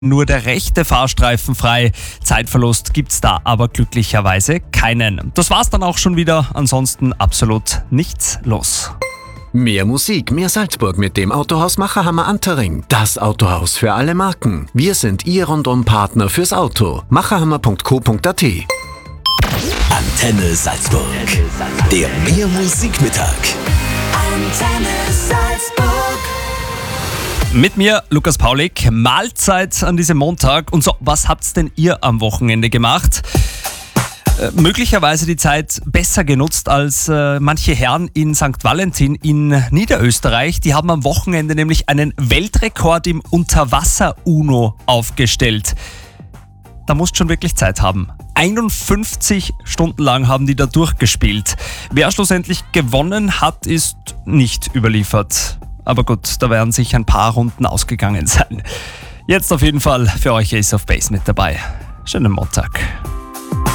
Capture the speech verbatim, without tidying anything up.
Nur der rechte Fahrstreifen frei. Zeitverlust gibt's da aber glücklicherweise keinen. Das war's dann auch schon wieder. Ansonsten absolut nichts los. Mehr Musik, mehr Salzburg mit dem Autohaus Macherhammer Antering. Das Autohaus für alle Marken. Wir sind Ihr Rundum-Partner fürs Auto. macherhammer punkt co punkt at. Antenne Salzburg. Der Mehr Musikmittag. Antenne Salzburg. Mit mir, Lukas Paulik, Mahlzeit an diesem Montag. Und so, was habt's denn ihr am Wochenende gemacht? Äh, möglicherweise die Zeit besser genutzt als äh, manche Herren in Sankt Valentin in Niederösterreich. Die haben am Wochenende nämlich einen Weltrekord im Unterwasser-Uno aufgestellt. Da musst schon wirklich Zeit haben. einundfünfzig Stunden lang haben die da durchgespielt. Wer schlussendlich gewonnen hat, ist nicht überliefert. Aber gut, da werden sich ein paar Runden ausgegangen sein. Jetzt auf jeden Fall für euch Ace of Base mit dabei. Schönen Montag.